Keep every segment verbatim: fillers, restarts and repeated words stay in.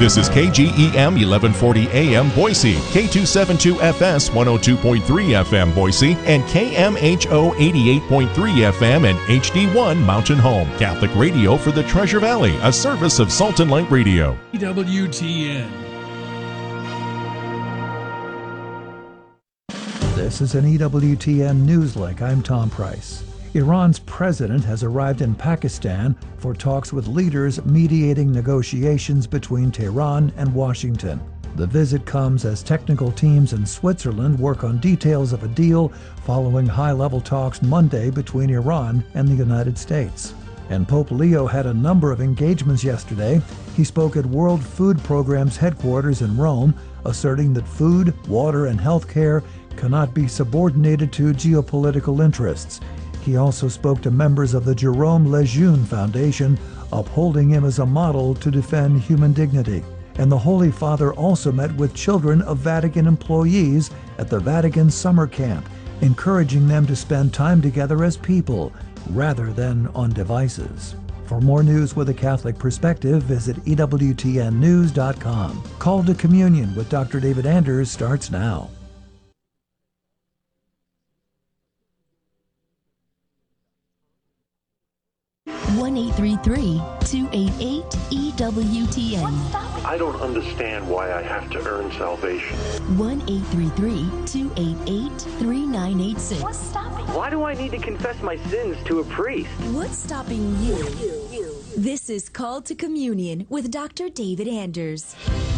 This is K G E M eleven forty A M Boise, K two seventy-two F S one oh two point three F M Boise, and K M H O eighty-eight point three F M and H D one Mountain Home. Catholic radio for the Treasure Valley, a service of Salt and Light Radio. W T N. This is an E W T N Newslink. I'm Tom Price. Iran's president has arrived in Pakistan for talks with leaders mediating negotiations between Tehran and Washington. The visit comes as technical teams in Switzerland work on details of a deal following high-level talks Monday between Iran and the United States. And Pope Leo had a number of engagements yesterday. He spoke at World Food Programme's headquarters in Rome, asserting that food, water, and health care cannot be subordinated to geopolitical interests. He also spoke to members of the Jerome Lejeune Foundation, upholding him as a model to defend human dignity. And the Holy Father also met with children of Vatican employees at the Vatican summer camp, encouraging them to spend time together as people rather than on devices. For more news with a Catholic perspective, visit E W T N news dot com. Call to Communion with Doctor David Anders starts now. one eight three three, two eight eight, E W T N. I don't understand why I have to earn salvation. one eight three three, two eight eight, three nine eight six. What's stopping? Why do I need to confess my sins to a priest? What's stopping you? This is Called to Communion with Doctor David Anders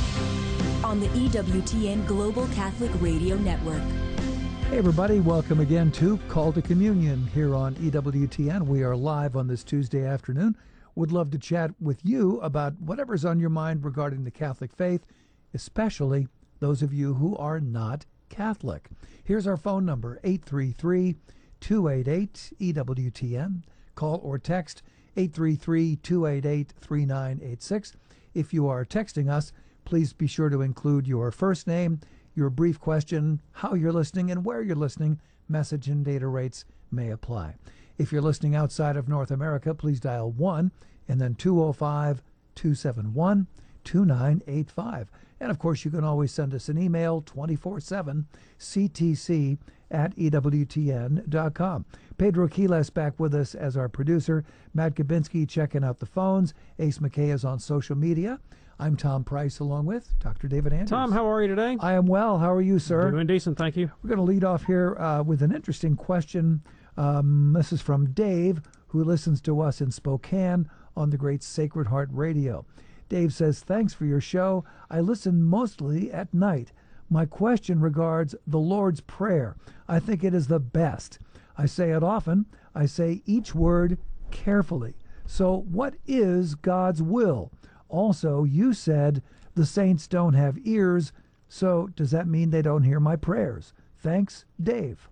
on the E W T N Global Catholic Radio Network. Hey everybody, welcome again to Call to Communion here on E W T N. We are live on this Tuesday afternoon. Would love to chat with you about whatever's on your mind regarding the Catholic faith, especially those of you who are not Catholic. Here's our phone number, eight three three, two eight eight, E W T N. Call or text eight three three, two eight eight, three nine eight six. If you are texting us, please be sure to include your first name, your brief question, how you're listening, and where you're listening. Message and data rates may apply. If you're listening outside of North America, please dial one and then two oh five, two seven one, two nine eight five. And of course, you can always send us an email twenty-four seven, C T C at E W T N dot com. Pedro Quiles back with us as our producer. Matt Kabinski checking out the phones. Ace McKay is on social media. I'm Tom Price, along with Doctor David Anders. Tom, how are you today? I am well. How are you, sir? Doing decent, thank you. We're going to lead off here uh, with an interesting question. Um, this is from Dave, who listens to us in Spokane on the great Sacred Heart Radio. Dave says, thanks for your show. I listen mostly at night. My question regards the Lord's Prayer. I think it is the best. I say it often. I say each word carefully. So what is God's will? Also, you said the saints don't have ears, so does that mean they don't hear my prayers? Thanks, Dave.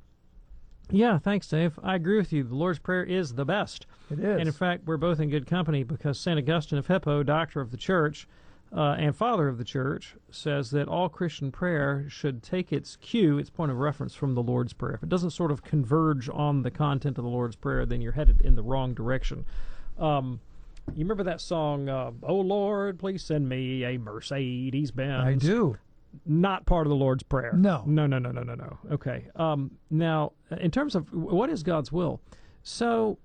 Yeah, thanks, Dave. I agree with you. The Lord's Prayer is the best. It is. And in fact, we're both in good company because Saint Augustine of Hippo, doctor of the church uh, and father of the church, says that all Christian prayer should take its cue, its point of reference from the Lord's Prayer. If it doesn't sort of converge on the content of the Lord's Prayer, then you're headed in the wrong direction. Um You remember that song, uh, Oh Lord, please send me a Mercedes Benz? I do. Not part of the Lord's Prayer. No. No, no, no, no, no, no. Okay. Um, now, in terms of what is God's will? So,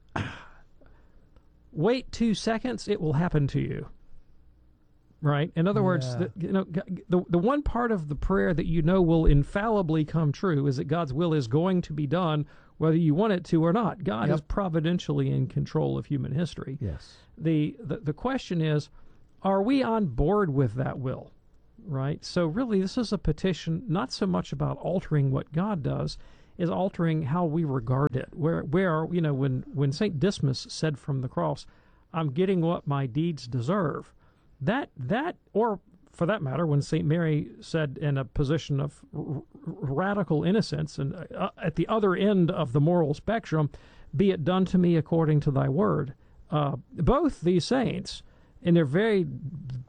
wait two seconds, it will happen to you. Right? In other yeah. words, the, you know, the, the one part of the prayer that you know will infallibly come true is that God's will is going to be done whether you want it to or not. God yep. is providentially in control of human history. Yes. The, the the question is, are we on board with that will? Right? So really, this is a petition not so much about altering what God does, is altering how we regard it. Where, where you know, when, when Saint Dismas said from the cross, I'm getting what my deeds deserve, that, that or for that matter, when Saint Mary said in a position of r- radical innocence and uh, at the other end of the moral spectrum, be it done to me according to thy word. Uh, both these saints, in their very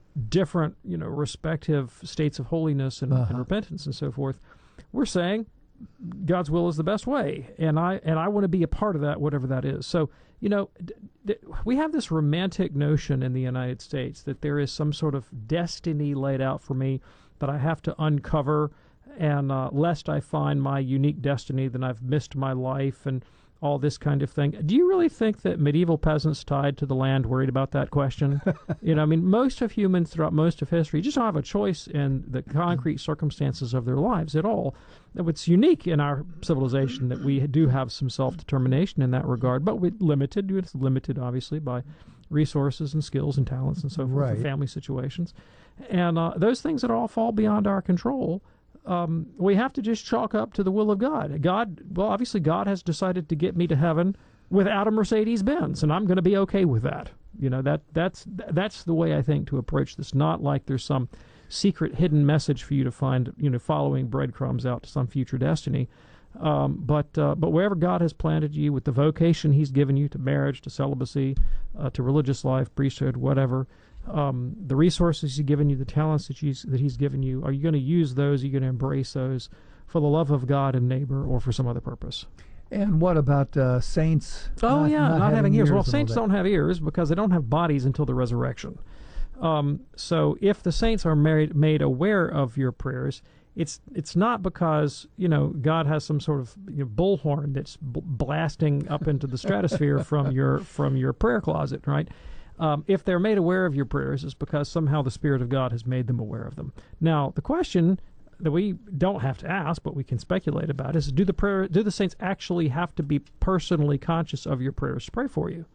different, you know, respective states of holiness and, uh-huh. and repentance and so forth, we're saying, God's will is the best way, and I and I want to be a part of that, whatever that is. So, you know, d- d- we have this romantic notion in the United States that there is some sort of destiny laid out for me that I have to uncover, and uh, lest I find my unique destiny, then I've missed my life, and all this kind of thing. Do you really think that medieval peasants tied to the land worried about that question? You know, I mean, most of humans throughout most of history just don't have a choice in the concrete circumstances of their lives at all. It's unique in our civilization that we do have some self-determination in that regard, but we're limited. It's limited, obviously, by resources and skills and talents and so forth, Right. and family situations. And uh, those things that all fall beyond our control, Um, we have to just chalk up to the will of God. God, well, obviously God has decided to get me to heaven without a Mercedes-Benz, and I'm going to be okay with that. You know, that that's that's the way I think to approach this. Not like there's some secret hidden message for you to find, you know, following breadcrumbs out to some future destiny. Um, but uh, but wherever God has planted you with the vocation He's given you to marriage, to celibacy, uh, to religious life, priesthood, whatever. Um, the resources He's given you, the talents that He's, that he's given you, are you going to use those? Are you going to embrace those for the love of God and neighbor, or for some other purpose? And what about uh, saints? Oh, not, yeah, not, not having ears. Well, and all saints that? don't have ears because they don't have bodies until the resurrection. Um, so if the saints are married, made aware of your prayers, it's it's not because, you know, God has some sort of, you know, bullhorn that's b- blasting up into the stratosphere from your from your prayer closet, right? Um, if they're made aware of your prayers, it's because somehow the Spirit of God has made them aware of them. Now, the question that we don't have to ask, but we can speculate about, is do the prayer, do the saints actually have to be personally conscious of your prayers to pray for you?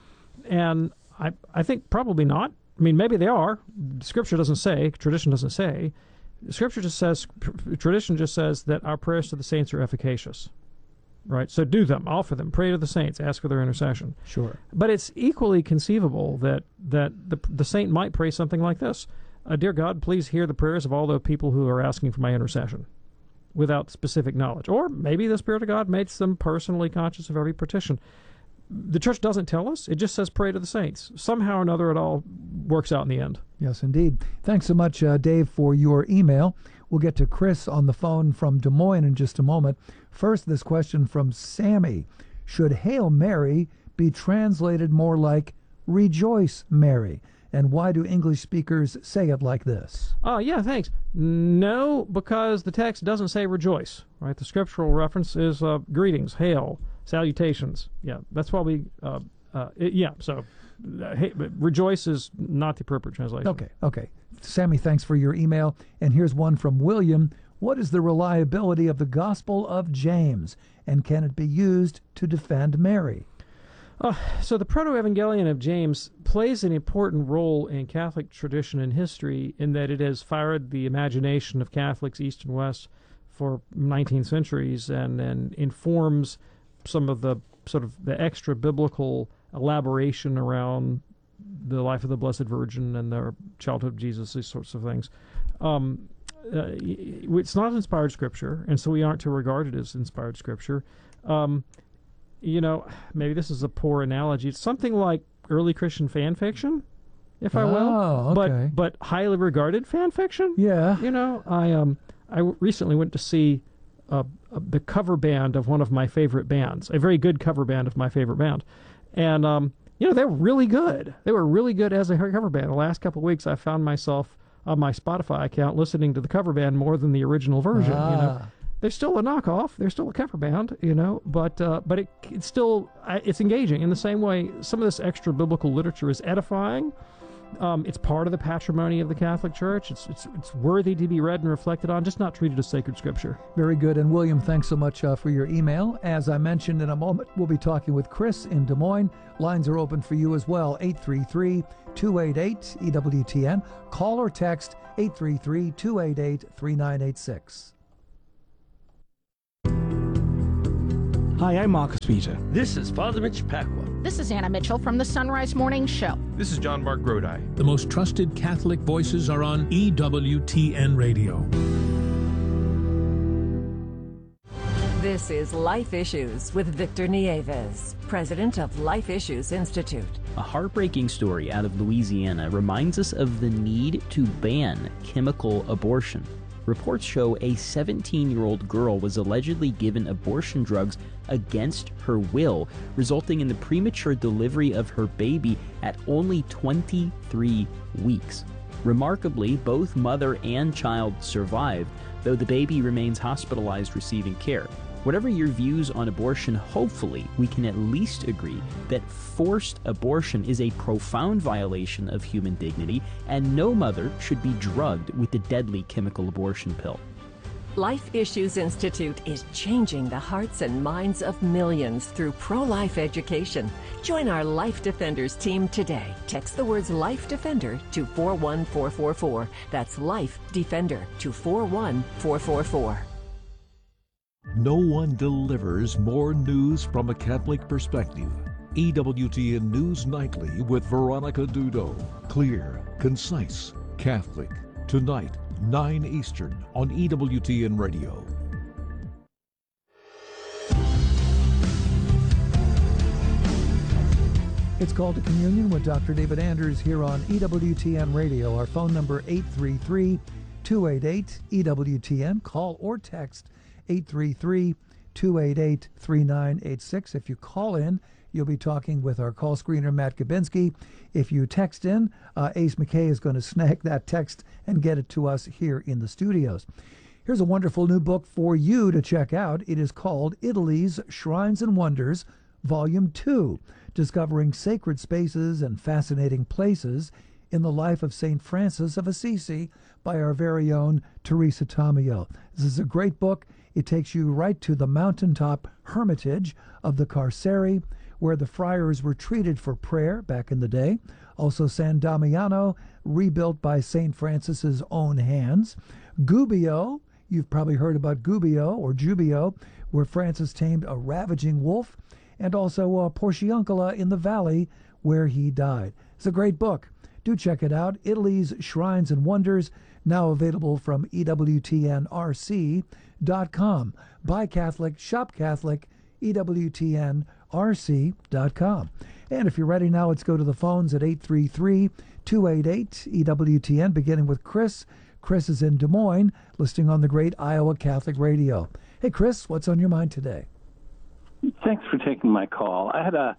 And I, I think probably not. I mean, maybe they are. Scripture doesn't say, tradition doesn't say. Scripture just says, tradition just says that our prayers to the saints are efficacious. Right, so do them, offer them, pray to the saints, ask for their intercession. Sure. But it's equally conceivable that that the the saint might pray something like this: uh, "Dear God, please hear the prayers of all the people who are asking for my intercession," without specific knowledge. Or maybe the Spirit of God makes them personally conscious of every petition. The church doesn't tell us; it just says pray to the saints. Somehow or another, it all works out in the end. Yes, indeed. Thanks so much, uh, Dave, for your email. We'll get to Chris on the phone from Des Moines in just a moment. First, this question from Sammy. Should Hail Mary be translated more like Rejoice Mary? And why do English speakers say it like this? Oh, yeah, thanks. No, because the text doesn't say rejoice, right? The scriptural reference is uh, greetings, hail, salutations. Yeah, that's why we, uh, uh, it, yeah, so uh, hey, rejoice is not the appropriate translation. Okay, okay. Sammy, thanks for your email. And here's one from William. What is the reliability of the Gospel of James, and can it be used to defend Mary? Uh, so the Proto-Evangelion of James plays an important role in Catholic tradition and history in that it has fired the imagination of Catholics east and west for nineteen centuries, and, and informs some of the sort of the extra biblical elaboration around the life of the Blessed Virgin and the childhood of Jesus, these sorts of things. Um, uh, it's not inspired scripture, and so we aren't to regard it as inspired scripture. Um, you know, maybe this is a poor analogy. It's something like early Christian fan fiction, if I will, Oh, okay. but but highly regarded fan fiction. Yeah. You know, I um I recently went to see uh, the cover band of one of my favorite bands, a very good cover band of my favorite band, and um. You know, they were really good. They were really good as a cover band. The last couple of weeks, I found myself on my Spotify account listening to the cover band more than the original version. Ah. You know, they're still a knockoff. They're still a cover band. You know, but uh, but it, it's still it's engaging in the same way. Some of this extra biblical literature is edifying. Um, it's part of the patrimony of the Catholic Church. It's it's it's worthy to be read and reflected on, just not treated as sacred scripture. Very good. And William, thanks so much uh, for your email. As I mentioned, in a moment, we'll be talking with Chris in Des Moines. Lines are open for you as well, eight three three, two eight eight, E W T N. Call or text eight three three, two eight eight, three nine eight six. Hi, I'm Marcus Peter. This is Father Mitch Pacwa. This is Anna Mitchell from the Sunrise Morning Show. This is John Mark Grodi. The most trusted Catholic voices are on E W T N Radio. This is Life Issues with Victor Nieves, president of Life Issues Institute. A heartbreaking story out of Louisiana reminds us of the need to ban chemical abortion. Reports show a seventeen-year-old girl was allegedly given abortion drugs against her will, resulting in the premature delivery of her baby at only twenty-three weeks. Remarkably, both mother and child survived, though the baby remains hospitalized receiving care. Whatever your views on abortion, hopefully we can at least agree that forced abortion is a profound violation of human dignity, and no mother should be drugged with the deadly chemical abortion pill. Life Issues Institute is changing the hearts and minds of millions through pro-life education. Join our Life Defenders team today. Text the words Life Defender to four one four four four. That's Life Defender to four one four four four. No one delivers more news from a Catholic perspective. E W T N News Nightly with Veronica Dudo. Clear, concise, Catholic. Tonight, nine Eastern on E W T N Radio. It's Called to Communion with Doctor David Anders here on E W T N Radio. Our phone number eight three three, two eight eight, E W T N. Call or text eight three three, two eight eight, three nine eight six. If you call in, you'll be talking with our call screener, Matt Kabinski. If you text in, uh, Ace McKay is going to snag that text and get it to us here in the studios. Here's a wonderful new book for you to check out. It is called Italy's Shrines and Wonders, Volume two, Discovering Sacred Spaces and Fascinating Places in the Life of Saint Francis of Assisi by our very own Teresa Tomeo. This is a great book. It takes you right to the mountaintop hermitage of the Carceri, where the friars were treated for prayer back in the day. Also San Damiano, rebuilt by Saint Francis's own hands. Gubbio, you've probably heard about Gubbio or Gubbio, where Francis tamed a ravaging wolf. And also uh, Porciuncula in the valley where he died. It's a great book. Do check it out. Italy's Shrines and Wonders, now available from E W T N R C dot com. Buy Catholic, shop Catholic, E W T N R C dot com. And if you're ready now, let's go to the phones at eight three three, two eight eight, E W T N, beginning with Chris. Chris is in Des Moines, listening on the great Iowa Catholic Radio. Hey, Chris, what's on your mind today? Thanks for taking my call. I had a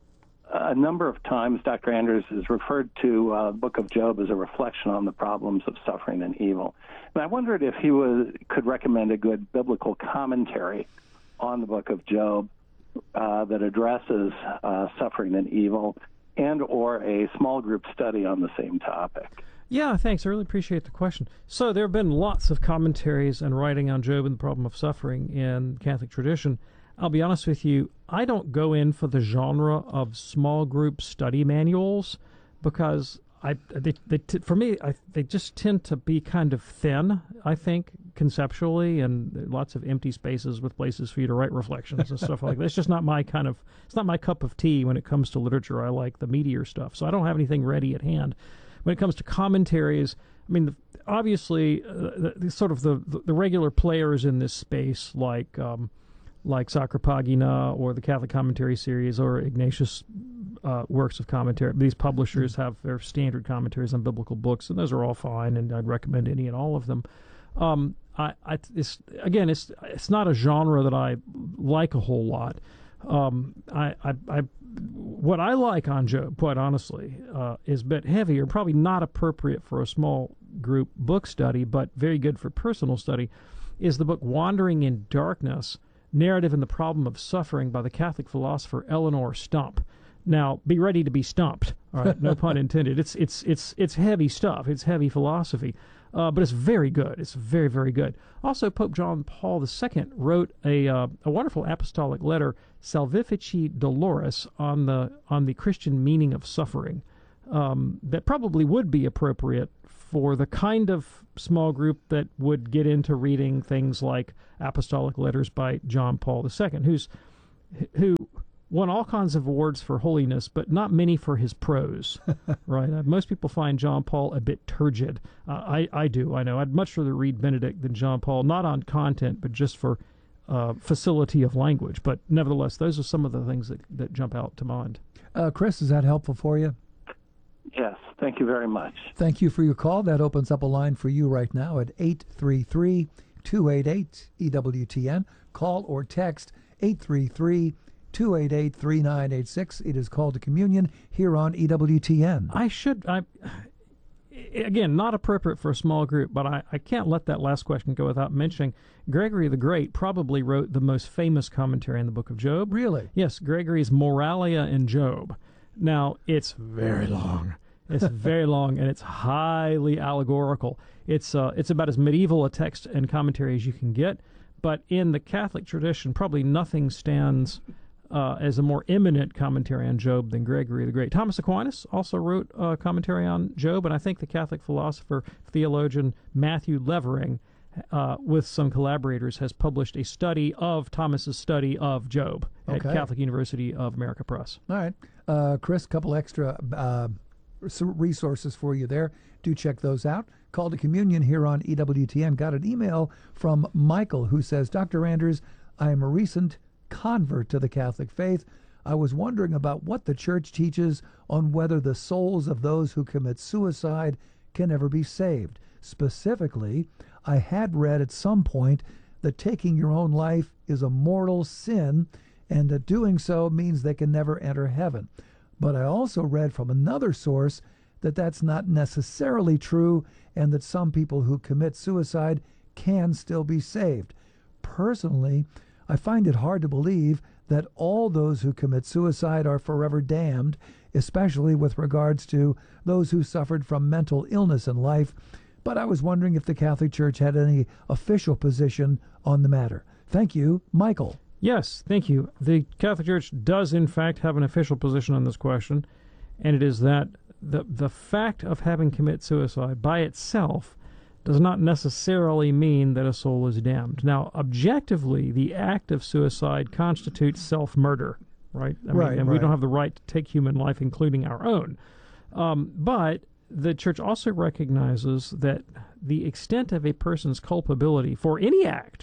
a number of times Doctor Anders has referred to uh, the Book of Job as a reflection on the problems of suffering and evil. And I wondered if he was, could recommend a good biblical commentary on the Book of Job uh, that addresses uh, suffering and evil, and or a small group study on the same topic. Yeah, thanks. I really appreciate the question. So there have been lots of commentaries and writing on Job and the problem of suffering in Catholic tradition. I'll be honest with you, I don't go in for the genre of small group study manuals because I, they, they t- for me, I, they just tend to be kind of thin, I think, conceptually, and lots of empty spaces with places for you to write reflections and stuff like that. It's just not my kind of, it's not my cup of tea when it comes to literature. I like the meatier stuff, so I don't have anything ready at hand. When it comes to commentaries, I mean, the, obviously, uh, the, the sort of the, the, the regular players in this space, like um, like Sacra Pagina or the Catholic Commentary Series or Ignatius uh, Works of Commentary. These publishers have their standard commentaries on biblical books, and those are all fine, and I'd recommend any and all of them. Um, I, I, it's, again, it's it's not a genre that I like a whole lot. Um, I, I, I, what I like on Job, quite honestly, uh, is a bit heavier, probably not appropriate for a small group book study, but very good for personal study, is the book Wandering in Darkness, Narrative and the Problem of Suffering by the Catholic philosopher Eleanor Stump. Now, be ready to be stumped. All right, no pun intended. It's it's it's it's heavy stuff. It's heavy philosophy, uh, but it's very good. It's very very good. Also, Pope John Paul the Second wrote a uh, a wonderful apostolic letter, Salvifici Doloris, on the on the Christian meaning of suffering, um, that probably would be appropriate for the kind of small group that would get into reading things like apostolic letters by John Paul the Second, who's who won all kinds of awards for holiness, but not many for his prose. Right? Uh, most people find John Paul a bit turgid. Uh, I I do. I know. I'd much rather read Benedict than John Paul, not on content, but just for uh, facility of language. But nevertheless, those are some of the things that, that jump out to mind. Uh, Chris, is that helpful for you? Yes, thank you very much. Thank you for your call. That opens up a line for you right now at eight three three, two eight eight, E W T N. Call or text eight three three, two eight eight, three nine eight six. It is Called to Communion here on E W T N. I should, I, again, not appropriate for a small group, but I, I can't let that last question go without mentioning Gregory the Great probably wrote the most famous commentary in the book of Job. Really? Yes, Gregory's Moralia in Job. Now, it's very long. It's very long, and it's highly allegorical. It's uh, it's about as medieval a text and commentary as you can get. But in the Catholic tradition, probably nothing stands uh, as a more eminent commentary on Job than Gregory the Great. Thomas Aquinas also wrote a commentary on Job, and I think the Catholic philosopher, theologian Matthew Levering, uh, with some collaborators, has published a study of Thomas's study of Job at Okay. Catholic University of America Press. All right. Uh, Chris, a couple extra uh, resources for you there. Do check those out. Call to Communion here on E W T N. Got an email from Michael who says, Doctor Anders, I am a recent convert to the Catholic faith. I was wondering about what the Church teaches on whether the souls of those who commit suicide can ever be saved. Specifically, I had read at some point that taking your own life is a mortal sin and that doing so means they can never enter heaven. But I also read from another source that that's not necessarily true and that some people who commit suicide can still be saved. Personally, I find it hard to believe that all those who commit suicide are forever damned, especially with regards to those who suffered from mental illness in life. But I was wondering if the Catholic Church had any official position on the matter. Thank you, Michael. Yes, thank you. The Catholic Church does, in fact, have an official position on this question, and it is that the the fact of having committed suicide by itself does not necessarily mean that a soul is damned. Now, objectively, the act of suicide constitutes self-murder, right? I mean, Right, and we right. don't have the right to take human life, including our own. Um, but the Church also recognizes that the extent of a person's culpability for any act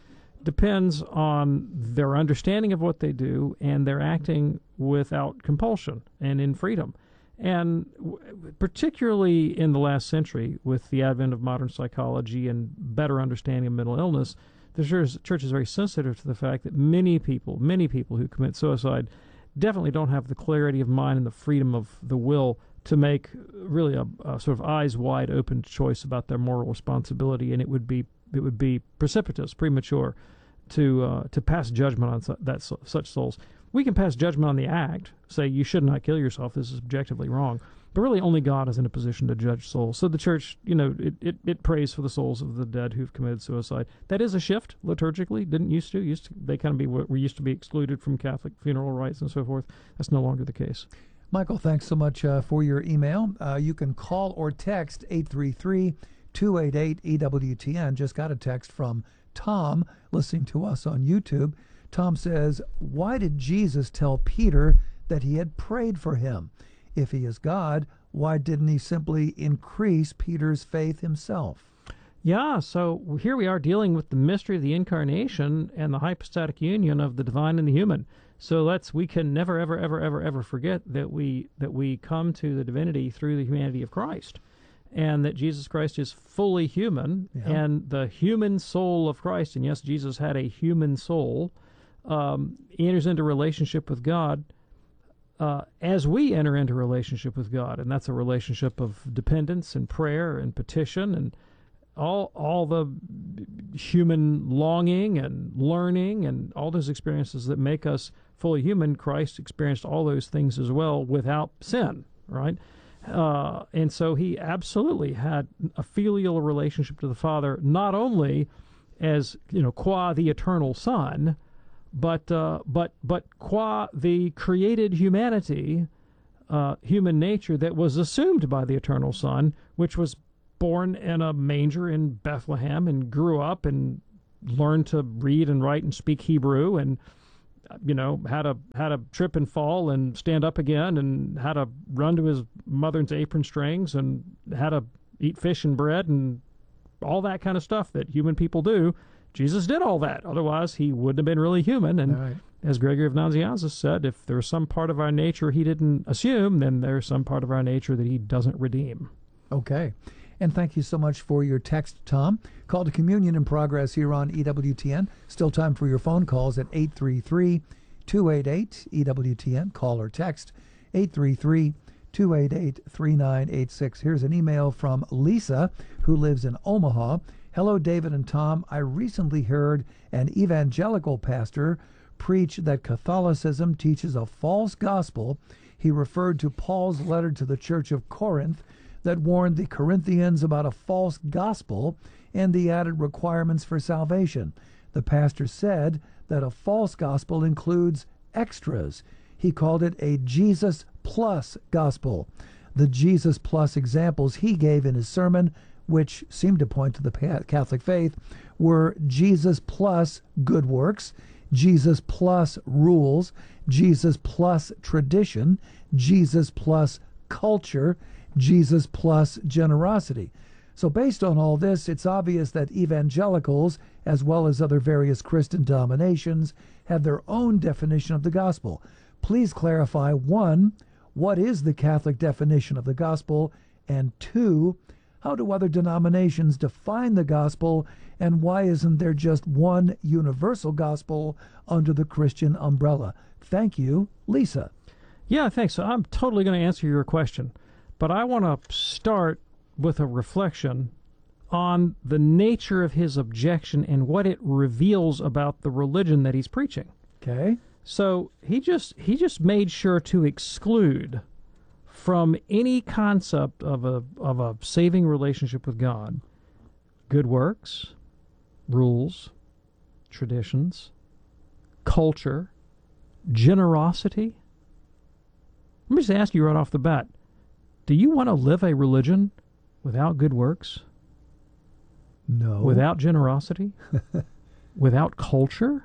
depends on their understanding of what they do and their acting without compulsion and in freedom. And w- particularly in the last century, with the advent of modern psychology and better understanding of mental illness, the church, church is very sensitive to the fact that many people, many people who commit suicide definitely don't have the clarity of mind and the freedom of the will to make really a, a sort of eyes wide open choice about their moral responsibility, and it would be it would be precipitous, premature, to uh, to pass judgment on su- that su- such souls. We can pass judgment on the act, say you should not kill yourself, this is objectively wrong, but really only God is in a position to judge souls. So the Church, you know, it, it, it prays for the souls of the dead who've committed suicide. That is a shift liturgically. Didn't used to. Used to they kind of be were used to be excluded from Catholic funeral rites and so forth. That's no longer the case. Michael, thanks so much uh, for your email. Uh, you can call or text eight three three, two eight eight, E W T N. Just got a text from Tom listening to us on YouTube. Tom says, why did Jesus tell Peter that he had prayed for him? If he is God, why didn't he simply increase Peter's faith himself? Yeah, so here we are dealing with the mystery of the incarnation and the hypostatic union of the divine and the human. So let's we can never, ever, ever, ever, ever forget that we that we come to the divinity through the humanity of Christ, and that Jesus Christ is fully human, Yeah. and the human soul of Christ, and yes, Jesus had a human soul, um, enters into relationship with God uh, as we enter into relationship with God, and that's a relationship of dependence and prayer and petition and all all the human longing and learning and all those experiences that make us fully human. Christ experienced all those things as well without sin, right? Uh, and so he absolutely had a filial relationship to the Father, not only as, you know, qua the eternal Son, but uh, but but qua the created humanity, uh, human nature that was assumed by the eternal Son, which was born in a manger in Bethlehem and grew up and learned to read and write and speak Hebrew and, you know, had a had a trip and fall and stand up again and had to run to his mother's apron strings and had to eat fish and bread and all that kind of stuff that human people do. Jesus did all that. Otherwise, he wouldn't have been really human. And Right. as Gregory of Nazianzus said, if there's some part of our nature he didn't assume, then there's some part of our nature that he doesn't redeem. Okay. And thank you so much for your text, Tom. Call to Communion in progress here on E W T N. Still time for your phone calls at eight three three, two eight eight, E W T N. Call or text eight three three, two eight eight, three nine eight six. Here's an email from Lisa, who lives in Omaha. Hello, David and Tom. I recently heard an evangelical pastor preach that Catholicism teaches a false gospel. He referred to Paul's letter to the church of Corinth that warned the Corinthians about a false gospel and the added requirements for salvation. The pastor said that a false gospel includes extras. He called it a Jesus plus gospel. The Jesus plus examples he gave in his sermon, which seemed to point to the Catholic faith, were Jesus plus good works, Jesus plus rules, Jesus plus tradition, Jesus plus culture, Jesus plus generosity. So based on all this, it's obvious that evangelicals, as well as other various Christian denominations, have their own definition of the gospel. Please clarify, one, what is the Catholic definition of the gospel? And two, how do other denominations define the gospel, and why isn't there just one universal gospel under the Christian umbrella? Thank you, Lisa. Yeah, thanks. So I'm totally going to answer your question, but I want to start with a reflection on the nature of his objection and what it reveals about the religion that he's preaching. Okay. So he just he just made sure to exclude from any concept of a of a saving relationship with God good works, rules, traditions, culture, generosity. Let me just ask you right off the bat, do you want to live a religion without good works? No. Without generosity? Without culture?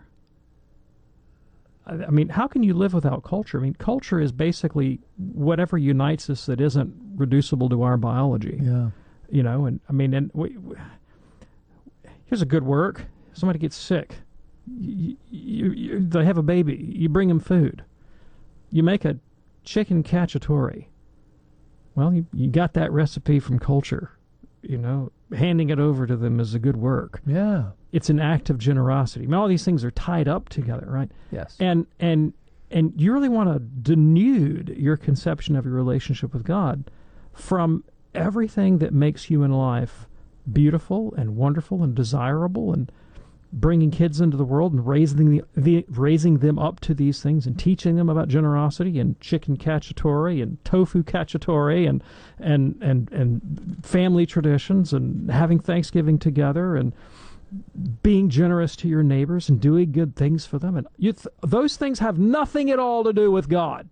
I mean, how can you live without culture? I mean, culture is basically whatever unites us that isn't reducible to our biology. Yeah. You know, and I mean, and we, we, here's a good work. Somebody gets sick. You, you, you, they have a baby. You bring them food. You make a chicken cacciatore. Well, you, you got that recipe from culture. You know, handing it over to them is a good work. Yeah. It's an act of generosity. I mean, all these things are tied up together, right? Yes. And and and you really want to denude your conception of your relationship with God from everything that makes human life beautiful and wonderful and desirable, and bringing kids into the world and raising the, the raising them up to these things and teaching them about generosity and chicken cacciatore and tofu cacciatore and and and and family traditions and having Thanksgiving together and being generous to your neighbors and doing good things for them. And you th- those things have nothing at all to do with God.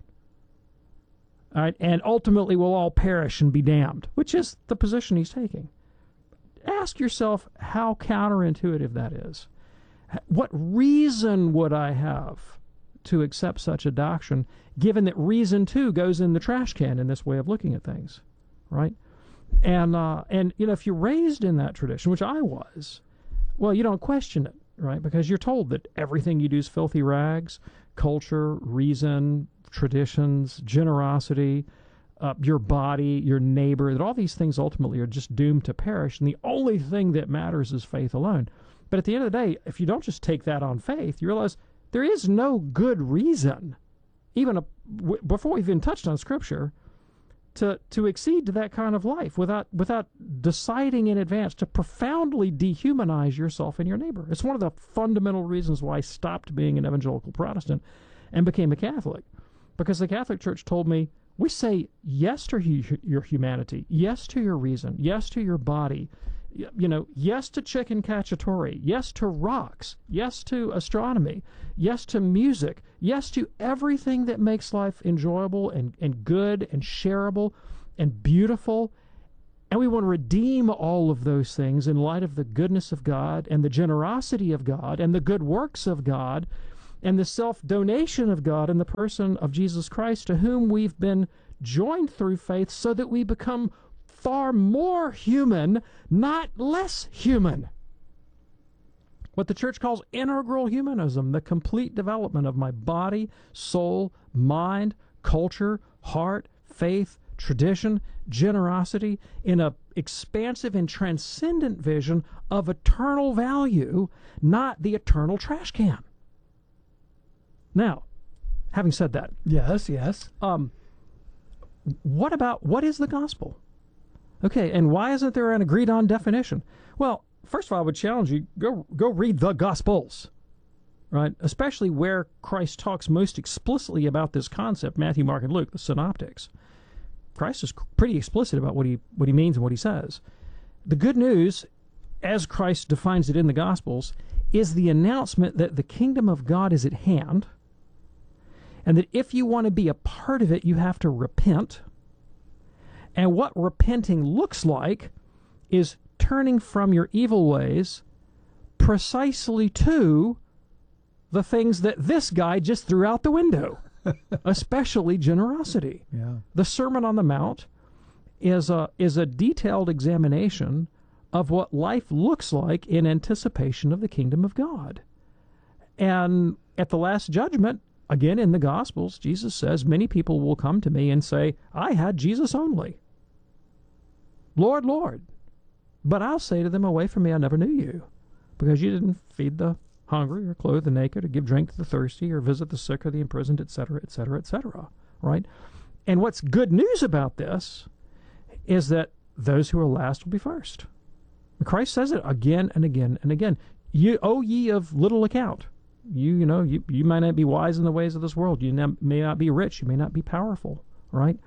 All right, and ultimately we'll all perish and be damned, which is the position he's taking. Ask yourself how counterintuitive that is. What reason would I have to accept such a doctrine, given that reason, too, goes in the trash can in this way of looking at things, right? And, uh, and you know, if you're raised in that tradition, which I was, well, you don't question it, right? Because you're told that everything you do is filthy rags, culture, reason, traditions, generosity, uh, your body, your neighbor, that all these things ultimately are just doomed to perish, and the only thing that matters is faith alone. But at the end of the day, if you don't just take that on faith, you realize there is no good reason, even a, w- before we've even touched on Scripture, to to accede to that kind of life without without deciding in advance to profoundly dehumanize yourself and your neighbor. It's one of the fundamental reasons why I stopped being an evangelical Protestant and became a Catholic, because the Catholic Church told me, we say yes to hu- your humanity, yes to your reason, yes to your body, y- you know, yes to chicken cacciatore, yes to rocks, yes to astronomy, yes to music, yes to everything that makes life enjoyable and, and good and shareable and beautiful. And we want to redeem all of those things in light of the goodness of God and the generosity of God and the good works of God and the self-donation of God in the person of Jesus Christ, to whom we've been joined through faith so that we become far more human, not less human. what the church calls integral humanism, the complete development of my body, soul, mind, culture, heart, faith, tradition, generosity, in a expansive and transcendent vision of eternal value, not the eternal trash can. Now, having said that, yes, yes. Um, what about what is the gospel? Okay, and why isn't there an agreed-on definition? Well, first of all, I would challenge you, go go read the Gospels, right? Especially where Christ talks most explicitly about this concept, Matthew, Mark, and Luke, the synoptics. Christ is pretty explicit about what he what he means and what he says. The good news, as Christ defines it in the Gospels, is the announcement that the kingdom of God is at hand, and that if you want to be a part of it, you have to repent. And what repenting looks like is turning from your evil ways precisely to the things that this guy just threw out the window, especially generosity. Yeah. The Sermon on the Mount is a, is a detailed examination of what life looks like in anticipation of the kingdom of God. And at the Last Judgment, again in the Gospels, Jesus says, many people will come to me and say, I had Jesus only. Lord, Lord. But I'll say to them, away from me, I never knew you, because you didn't feed the hungry or clothe the naked or give drink to the thirsty or visit the sick or the imprisoned, et cetera, et cetera, et cetera, right? And what's good news about this is that those who are last will be first. Christ says it again and again and again. You, O ye of little account. You, you know, you, you may not be wise in the ways of this world. You ne- may not be rich. You may not be powerful, right?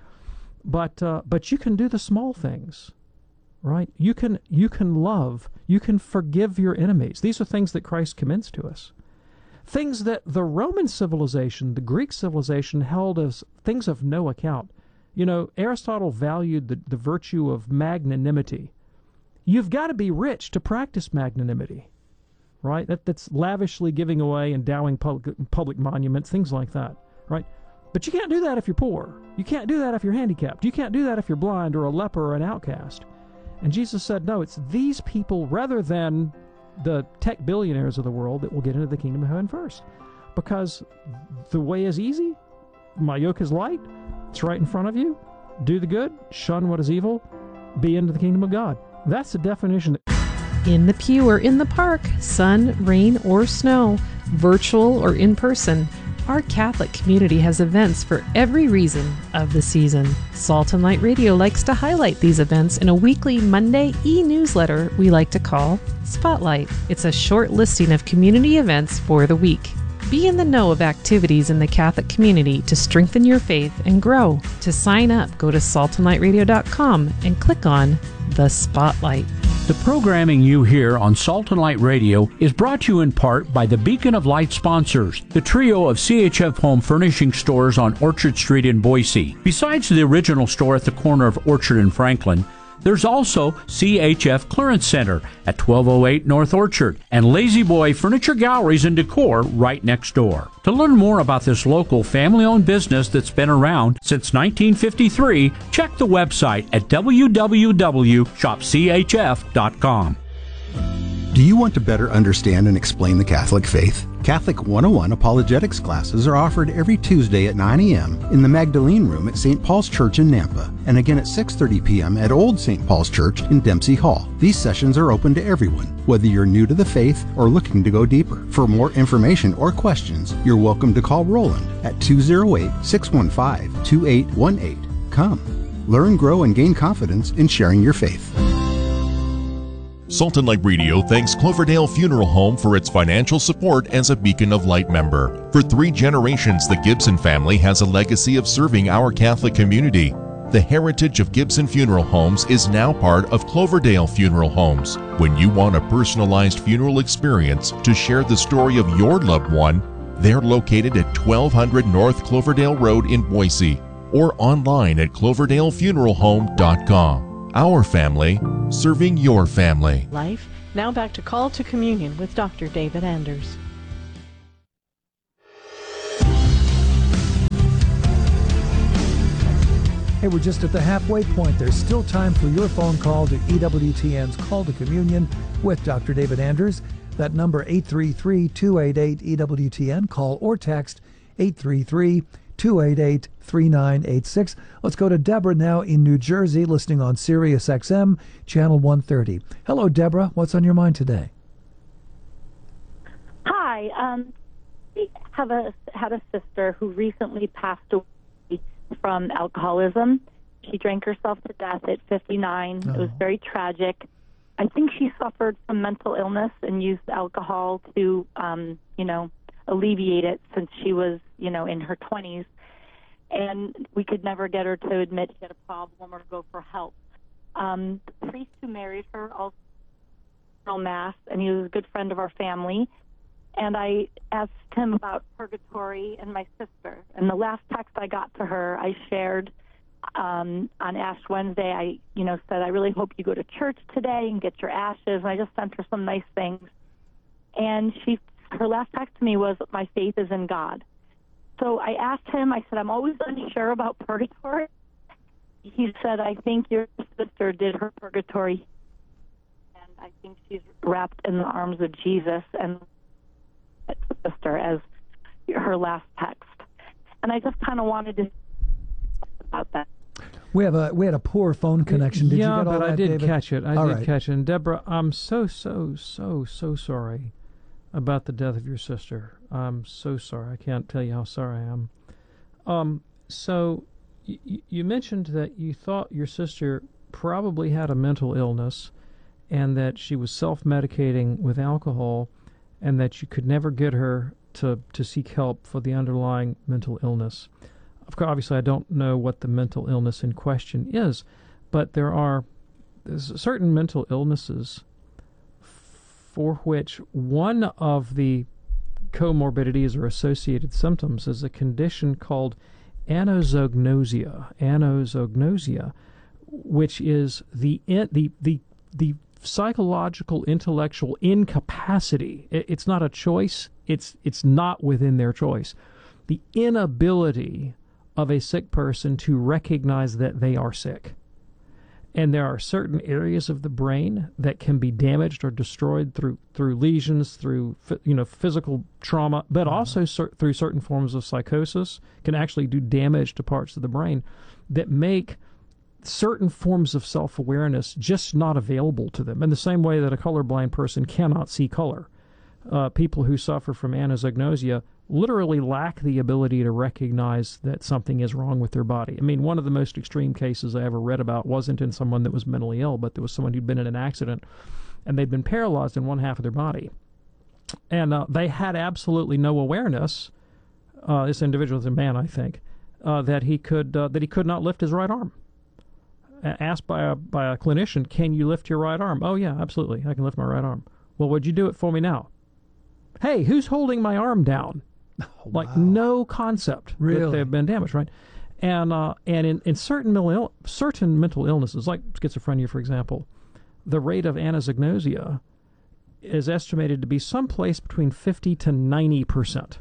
But uh, but you can do the small things. Right? You can you can love, you can forgive your enemies. These are things that Christ commends to us. Things that the Roman civilization, the Greek civilization held as things of no account. You know, Aristotle valued the, the virtue of magnanimity. You've got to be rich to practice magnanimity. Right? That that's lavishly giving away, endowing public public monuments, things like that. Right? But you can't do that if you're poor. You can't do that if you're handicapped. You can't do that if you're blind or a leper or an outcast. And Jesus said, no, it's these people rather than the tech billionaires of the world that will get into the kingdom of heaven first. Because the way is easy, my yoke is light, it's right in front of you. Do the good, shun what is evil, be into the kingdom of God. That's the definition. In the pew or in the park, sun, rain, or snow, virtual or in person, our Catholic community has events for every reason of the season. Salt and Light Radio likes to highlight these events in a weekly Monday e-newsletter we like to call Spotlight. It's a short listing of community events for the week. Be in the know of activities in the Catholic community to strengthen your faith and grow. To sign up, go to salt and light radio dot com and click on the Spotlight. The programming you hear on Salt and Light Radio is brought to you in part by the Beacon of Light sponsors, the trio of C H F Home Furnishing stores on Orchard Street in Boise. Besides the original store at the corner of Orchard and Franklin, there's also C H F Clearance Center at twelve oh eight North Orchard and Lazy Boy Furniture Galleries and Decor right next door. To learn more about this local family-owned business that's been around since nineteen fifty-three, check the website at w w w dot shop c h f dot com. Do you want to better understand and explain the Catholic faith? Catholic one oh one apologetics classes are offered every Tuesday at nine a.m. in the Magdalene Room at Saint Paul's Church in Nampa, and again at six thirty p.m. at Old Saint Paul's Church in Dempsey Hall. These sessions are open to everyone, whether you're new to the faith or looking to go deeper. For more information or questions, you're welcome to call Roland at two oh eight, six one five, two eight one eight. Come, learn, grow, and gain confidence in sharing your faith. Salt and Light Radio thanks Cloverdale Funeral Home for its financial support as a Beacon of Light member. For three generations, the Gibson family has a legacy of serving our Catholic community. The heritage of Gibson Funeral Homes is now part of Cloverdale Funeral Homes. When you want a personalized funeral experience to share the story of your loved one, they're located at twelve hundred North Cloverdale Road in Boise or online at cloverdale funeral home dot com. Our family, serving your family. Life. Now back to Call to Communion with Doctor David Anders. Hey, we're just at the halfway point. There's still time for your phone call to E W T N's Call to Communion with Doctor David Anders. That number, eight three three, two eight eight, E W T N. Call or text eight three three, two eight eight, three nine eight six. Let's go to Deborah now in New Jersey, listening on Sirius X M, Channel one thirty. Hello, Deborah. What's on your mind today? Hi. Um, we have a, had a sister who recently passed away from alcoholism. She drank herself to death at fifty-nine. Oh. It was very tragic. I think she suffered from mental illness and used alcohol to, um, you know, alleviate it since she was, you know, in her twenties. And we could never get her to admit she had a problem or go for help. Um, the priest who married her also Mass, and he was a good friend of our family. And I asked him about purgatory and my sister. And the last text I got to her, I shared um, on Ash Wednesday. I, you know, said, I really hope you go to church today and get your ashes. And I just sent her some nice things. And she, her last text to me was, my faith is in God. So I asked him, I said, I'm always unsure about purgatory. He said, I think your sister did her purgatory. And I think she's wrapped in the arms of Jesus and sister as her last text. And I just kind of wanted to about that. We have a we had a poor phone connection. Did yeah, you get all but that, I did David? catch it. I all did right. catch it. And Deborah, I'm so so so so sorry about the death of your sister. I'm so sorry. I can't tell you how sorry I am. Um. So y- you mentioned that you thought your sister probably had a mental illness, and that she was self-medicating with alcohol, and that you could never get her to, to seek help for the underlying mental illness. Of course, obviously, I don't know what the mental illness in question is, but there are certain mental illnesses for which one of the comorbidities or associated symptoms is a condition called anosognosia. Anosognosia, which is the the the the psychological, intellectual incapacity. It's not a choice. It's it's not within their choice. The inability of a sick person to recognize that they are sick. And there are certain areas of the brain that can be damaged or destroyed through through lesions, through you know physical trauma, but also cer- through certain forms of psychosis, can actually do damage to parts of the brain that make certain forms of self-awareness just not available to them. In the same way that a colorblind person cannot see color, uh, people who suffer from anosognosia literally lack the ability to recognize that something is wrong with their body. I mean, one of the most extreme cases I ever read about wasn't in someone that was mentally ill, but there was someone who'd been in an accident, and they'd been paralyzed in one half of their body. And uh, they had absolutely no awareness, uh, this individual is a man, I think, uh, that he could uh, that he could not lift his right arm. Asked by a, by a clinician, can you lift your right arm? Oh, yeah, absolutely, I can lift my right arm. Well, would you do it for me now? Hey, who's holding my arm down? Oh, like wow. No concept really? That they've been damaged, right? And uh, and in, in certain mental Ill- certain mental illnesses, like schizophrenia, for example, the rate of anosognosia is estimated to be someplace between fifty to ninety percent.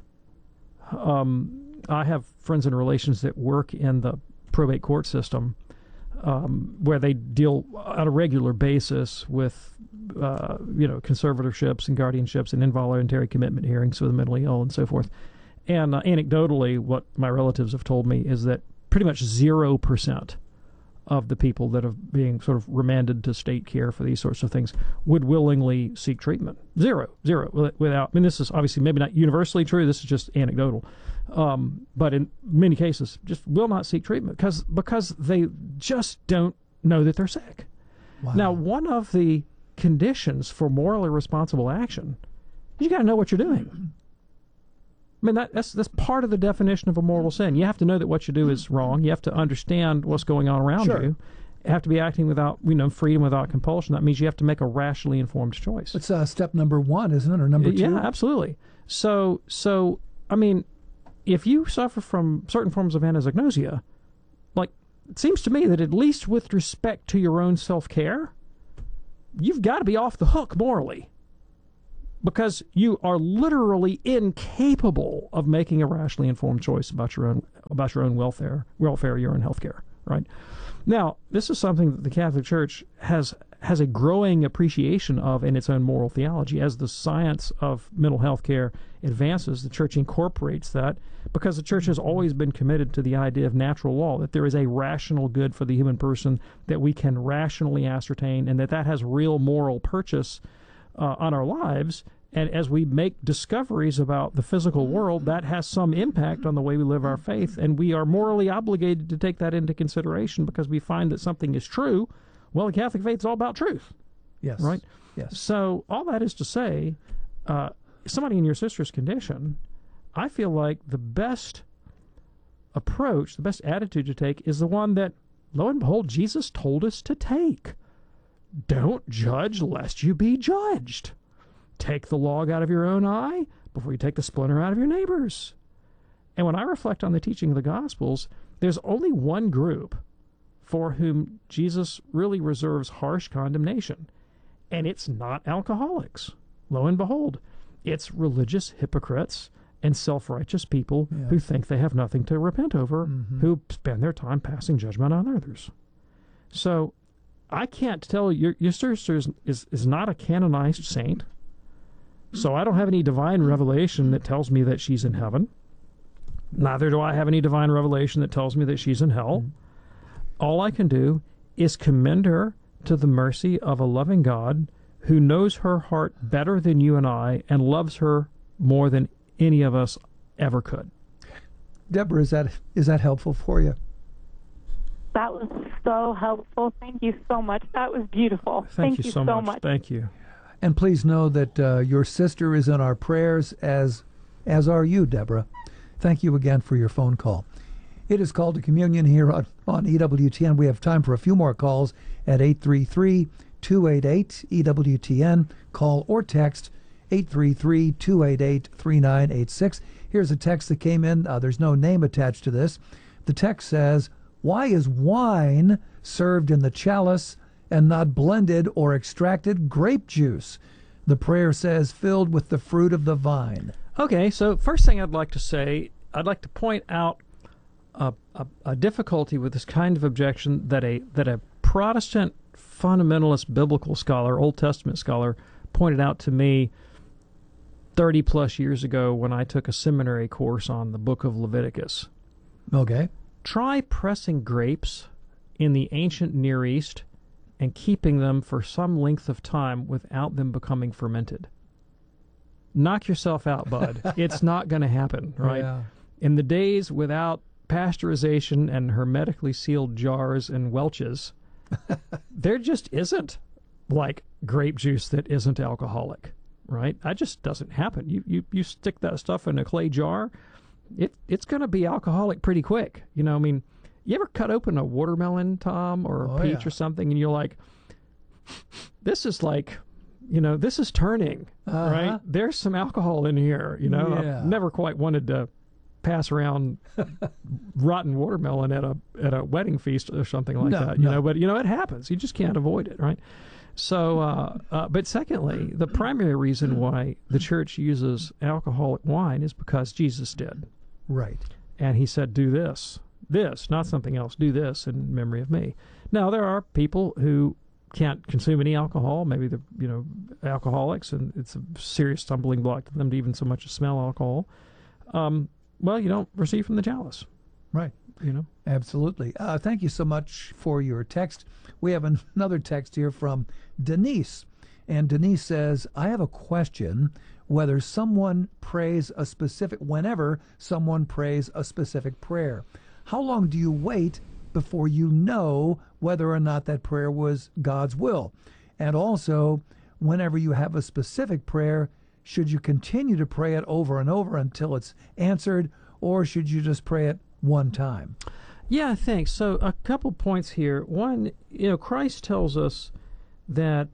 Um, I have friends and relations that work in the probate court system, um, where they deal on a regular basis with uh, you know conservatorships and guardianships and involuntary commitment hearings for the mentally ill and so forth. And uh, anecdotally, what my relatives have told me is that pretty much zero percent of the people that are being sort of remanded to state care for these sorts of things would willingly seek treatment. Zero, zero. Without, I mean, this is obviously maybe not universally true. This is just anecdotal. Um, but in many cases, just will not seek treatment because because they just don't know that they're sick. Wow. Now, one of the conditions for morally responsible action is you got to know what you're doing. I mean, that, that's that's part of the definition of a mortal sin. You have to know that what you do is wrong. You have to understand what's going on around sure. you. You have to be acting without, you know, freedom, without compulsion. That means you have to make a rationally informed choice. It's uh, step number one, isn't it, or number two? Yeah, absolutely. So, so I mean, if you suffer from certain forms of anosognosia, like, it seems to me that at least with respect to your own self-care, you've got to be off the hook morally. Because you are literally incapable of making a rationally informed choice about your own about your own welfare, welfare, your own health care, right? Now, this is something that the Catholic Church has has a growing appreciation of in its own moral theology. As the science of mental health care advances, the church incorporates that because the church has always been committed to the idea of natural law, that there is a rational good for the human person that we can rationally ascertain, and that that has real moral purchase uh, on our lives. And as we make discoveries about the physical world, that has some impact on the way we live our faith, and we are morally obligated to take that into consideration because we find that something is true. Well, the Catholic faith is all about truth. Yes. Right? Yes. So all that is to say, uh, somebody in your sister's condition, I feel like the best approach, the best attitude to take is the one that, lo and behold, Jesus told us to take. Don't judge lest you be judged. Take the log out of your own eye before you take the splinter out of your neighbor's. And when I reflect on the teaching of the Gospels, there's only one group for whom Jesus really reserves harsh condemnation, and it's not alcoholics. Lo and behold, it's religious hypocrites and self-righteous people Yeah. who think they have nothing to repent over, Mhm. who spend their time passing judgment on others. So I can't tell you, your, your sister is, is, is not a canonized saint, so I don't have any divine revelation that tells me that she's in heaven. Neither do I have any divine revelation that tells me that she's in hell. Mm-hmm. All I can do is commend her to the mercy of a loving God who knows her heart better than you and I and loves her more than any of us ever could. Deborah, is that is that helpful for you? That was so helpful. Thank you so much. That was beautiful. Thank, Thank you so, so much. much. Thank you. And please know that uh, your sister is in our prayers, as as are you, Deborah. Thank you again for your phone call. It is Called to Communion here on, on E W T N. We have time for a few more calls at eight three three, two eight eight, E W T N. Call or text eight three three, two eight eight, three nine eight six. Here's a text that came in. Uh, there's no name attached to this. The text says, "Why is wine served in the chalice and not blended or extracted grape juice?" The prayer says, "filled with the fruit of the vine." Okay, so first thing I'd like to say, I'd like to point out a, a, a difficulty with this kind of objection that a that a Protestant fundamentalist biblical scholar, Old Testament scholar, pointed out to me thirty plus years ago when I took a seminary course on the book of Leviticus. Okay. Try pressing grapes in the ancient Near East and keeping them for some length of time without them becoming fermented. Knock yourself out, bud. It's not going to happen, right? Yeah. In the days without pasteurization and hermetically sealed jars and Welch's, there just isn't like grape juice that isn't alcoholic, right? That just doesn't happen. You you you stick that stuff in a clay jar, it it's going to be alcoholic pretty quick. You know, I mean, you ever cut open a watermelon, Tom, or a Oh, peach yeah. or something, and you're like, this is like, you know, this is turning, Uh-huh. right? There's some alcohol in here, you know. Yeah. I've never quite wanted to pass around rotten watermelon at a at a wedding feast or something like No, that, you no. know. But you know, it happens. You just can't avoid it, right? So, uh, uh, but secondly, the primary reason why the church uses alcoholic wine is because Jesus did, Right. and he said, "Do this, this, not something else. Do this in memory of me." Now, there are people who can't consume any alcohol. Maybe they're, you know, alcoholics, and it's a serious stumbling block to them to even so much as smell alcohol. Um, well, you don't receive from the chalice. Right. You know? Absolutely. Uh, thank you so much for your text. We have an- another text here from Denise. And Denise says, "I have a question whether someone prays a specific, whenever someone prays a specific prayer. How long do you wait before you know whether or not that prayer was God's will? And also, whenever you have a specific prayer, should you continue to pray it over and over until it's answered, or should you just pray it one time?" Yeah, thanks. So a couple points here. One, you know, Christ tells us that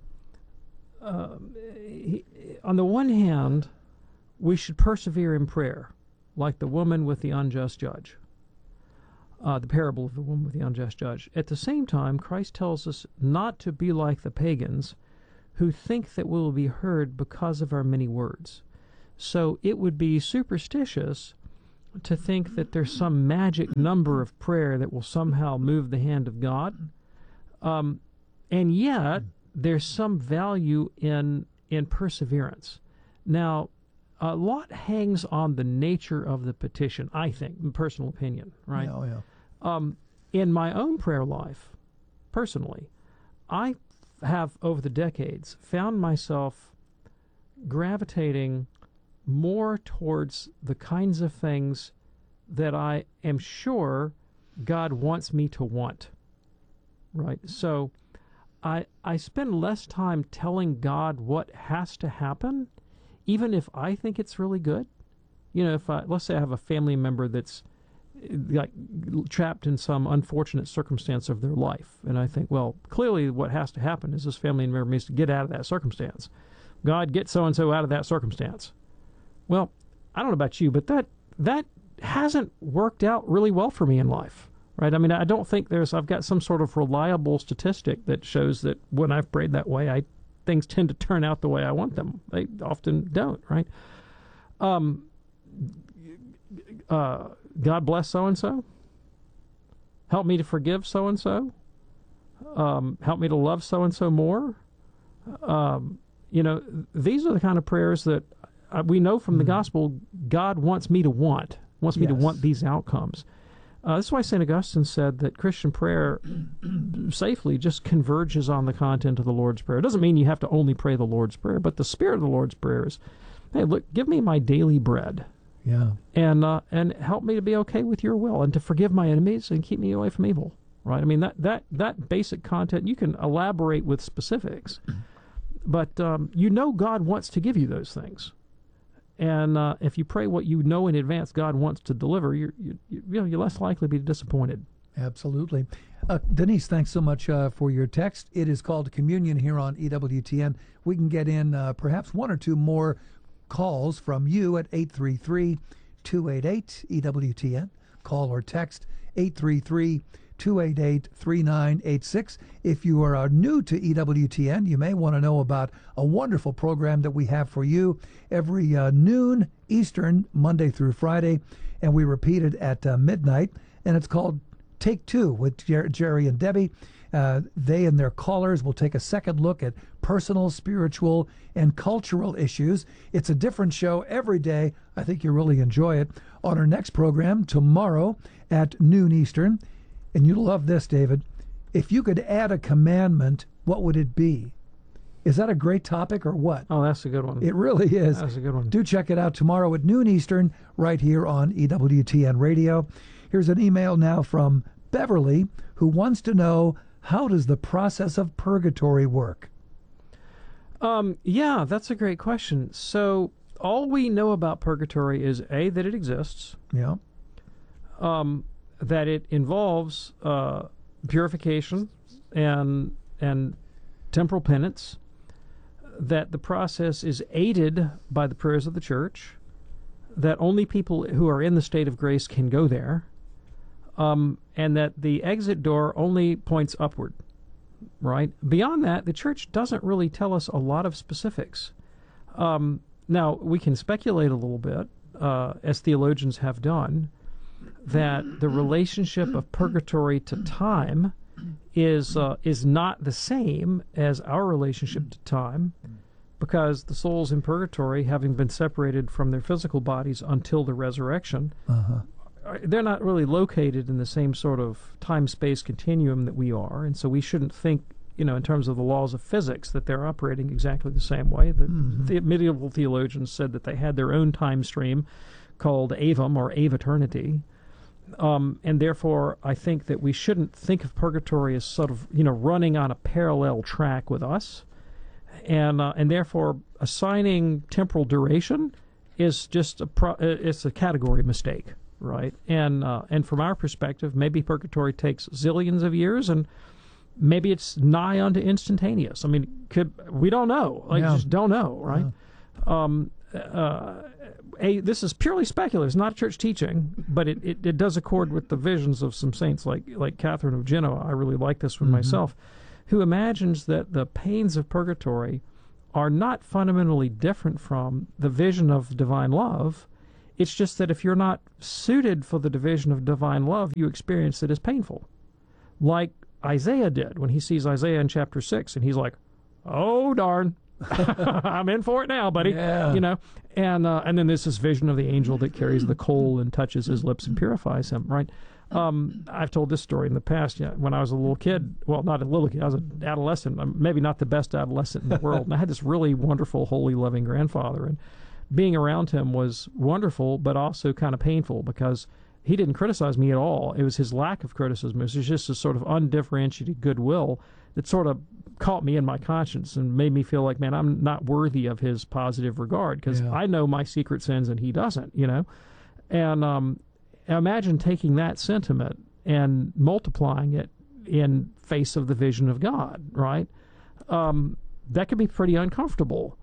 uh, he, on the one hand, we should persevere in prayer, like the woman with the unjust judge, uh, the parable of the woman with the unjust judge. At the same time, Christ tells us not to be like the pagans who think that we will be heard because of our many words. So it would be superstitious to think that there's some magic number of prayer that will somehow move the hand of God. Um, and yet, there's some value in in perseverance. Now, a lot hangs on the nature of the petition, I think, in personal opinion, right? Yeah, yeah. Um, in my own prayer life, personally, I have, over the decades, found myself gravitating more towards the kinds of things that I am sure God wants me to want, right? So I I spend less time telling God what has to happen, even if I think it's really good. You know, if I, let's say I have a family member that's like trapped in some unfortunate circumstance of their life, and I think, well, clearly what has to happen is this family member needs to get out of that circumstance. God, get so-and-so out of that circumstance. Well, I don't know about you, but that that hasn't worked out really well for me in life, right? I mean, I don't think there's, I've got some sort of reliable statistic that shows that when I've prayed that way, I things tend to turn out the way I want them. They often don't, right? Um, uh, God bless so-and-so. Help me to forgive so-and-so. Um, help me to love so-and-so more. Um, you know, these are the kind of prayers that uh, we know from the gospel God wants me to want, wants me Yes. to want these outcomes. Uh, that's why Saint Augustine said that Christian prayer safely just converges on the content of the Lord's Prayer. It doesn't mean you have to only pray the Lord's Prayer, but the spirit of the Lord's Prayer is, hey, look, give me my daily bread. Yeah. And uh, and help me to be okay with your will and to forgive my enemies and keep me away from evil. Right? I mean, that, that, that basic content, you can elaborate with specifics, but um, you know God wants to give you those things. And uh, if you pray what you know in advance God wants to deliver, you're, you, you know, you're less likely to be disappointed. Absolutely. Uh, Denise, thanks so much uh, for your text. It is called Communion here on E W T N. We can get in uh, perhaps one or two more calls from you at eight three three, two eight eight, E W T N. Call or text eight three three, two eight eight, three nine eight six. If you are uh, new to E W T N, you may want to know about a wonderful program that we have for you every uh, noon Eastern, Monday through Friday, and we repeat it at uh, midnight, and it's called Take Two with Jer- Jerry and Debbie. Uh, they and their callers will take a second look at personal, spiritual, and cultural issues. It's a different show every day. I think you'll really enjoy it. On our next program, tomorrow at noon Eastern, and you'll love this, David, if you could add a commandment, what would it be? Is that a great topic or what? Oh, that's a good one. It really is. That's a good one. Do check it out tomorrow at noon Eastern, right here on E W T N Radio. Here's an email now from Beverly, who wants to know, how does the process of purgatory work? Um, yeah, that's a great question. So all we know about purgatory is, A, that it exists. Yeah. Um, that it involves uh, purification and and temporal penance, that the process is aided by the prayers of the church, that only people who are in the state of grace can go there, um, and that the exit door only points upward, right? Beyond that, the church doesn't really tell us a lot of specifics. Um, now, we can speculate a little bit, uh, as theologians have done, that the relationship of purgatory to time is uh, is not the same as our relationship to time, because the souls in purgatory, having been separated from their physical bodies until the resurrection, uh-huh. they're not really located in the same sort of time-space continuum that we are, and so we shouldn't think, you know, in terms of the laws of physics, that they're operating exactly the same way. The, Mm-hmm. the medieval theologians said that they had their own time stream called avum, or ave-eternity. Um, and therefore, I think that we shouldn't think of purgatory as sort of, you know, running on a parallel track with us. And uh, and therefore, assigning temporal duration is just a pro- it's a category mistake, right? And uh, and from our perspective, maybe purgatory takes zillions of years, and maybe it's nigh unto instantaneous. I mean, could we don't know? Like, Yeah. just don't know, right? Yeah. Um, uh, a, this is purely speculative. It's not church teaching, but it, it, it does accord with the visions of some saints like like Catherine of Genoa. I really like this one Mm-hmm. myself, who imagines that the pains of purgatory are not fundamentally different from the vision of divine love. It's just that if you're not suited for the division of divine love, you experience it as painful. Like Isaiah did when he sees Isaiah in chapter six, and he's like, oh, darn. I'm in for it now, buddy. Yeah. You know, and uh, and then there's this vision of the angel that carries the coal and touches his lips and purifies him, right? Um, I've told this story in the past. Yeah, when I was a little kid, well, not a little kid, I was an adolescent, maybe not the best adolescent in the world. And I had this really wonderful, holy, loving grandfather, and being around him was wonderful, but also kind of painful because he didn't criticize me at all. It was his lack of criticism. It was just a sort of undifferentiated goodwill that sort of caught me in my conscience and made me feel like, man, I'm not worthy of his positive regard because Yeah. I know my secret sins and he doesn't, you know. And um, imagine taking that sentiment and multiplying it in face of the vision of God, right? Um, that could be pretty uncomfortable.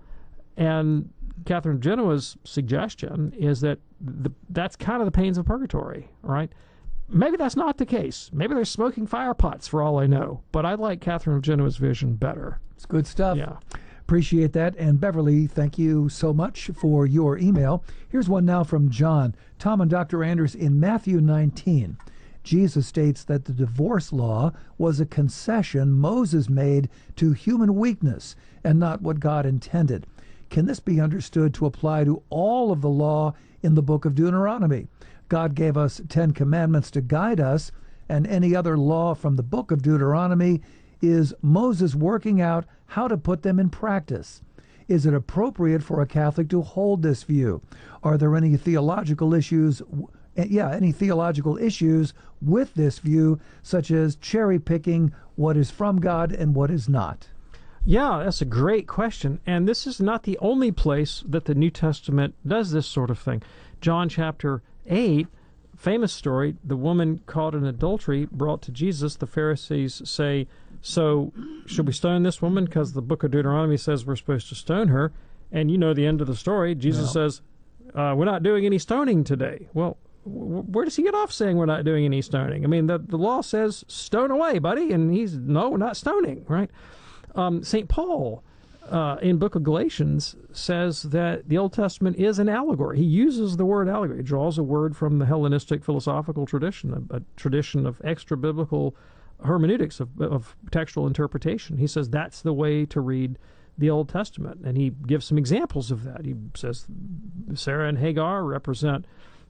And Catherine of Genoa's suggestion is that the, that's kind of the pains of purgatory, right? Maybe that's not the case. Maybe they're smoking fire pots for all I know. But I like Catherine of Genoa's vision better. It's good stuff. Yeah. Appreciate that. And Beverly, thank you so much for your email. Here's one now from John. Tom and Doctor Anders, in Matthew nineteen, Jesus states that the divorce law was a concession Moses made to human weakness and not what God intended. Can this be understood to apply to all of the law in the book of Deuteronomy? God gave us Ten Commandments to guide us, and any other law from the book of Deuteronomy is Moses working out how to put them in practice. Is it appropriate for a Catholic to hold this view? Are there any theological issues, yeah, any theological issues with this view, such as cherry-picking what is from God and what is not? Yeah, that's a great question. And this is not the only place that the New Testament does this sort of thing. John chapter eight, famous story, the woman caught in adultery brought to Jesus. The Pharisees say, so should we stone this woman? Because the book of Deuteronomy says we're supposed to stone her. And you know the end of the story. Jesus Yeah. says, uh, we're not doing any stoning today. Well, w- where does he get off saying we're not doing any stoning? I mean, the, the law says stone away, buddy. And he's, no, we're not stoning, right? Um, Saint Paul, uh, in book of Galatians, says that the Old Testament is an allegory. He uses the word allegory. He draws a word from the Hellenistic philosophical tradition, a, a tradition of extra-biblical hermeneutics, of, of textual interpretation. He says that's the way to read the Old Testament, and he gives some examples of that. He says Sarah and Hagar represent